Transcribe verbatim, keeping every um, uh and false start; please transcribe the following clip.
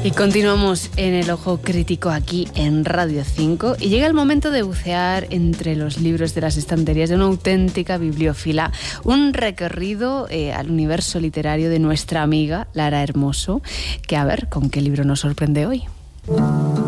Y continuamos en el Ojo Crítico aquí en Radio cinco y llega el momento de bucear entre los libros de las estanterías de una auténtica bibliófila, un recorrido eh, al universo literario de nuestra amiga Lara Hermoso, que a ver con qué libro nos sorprende hoy.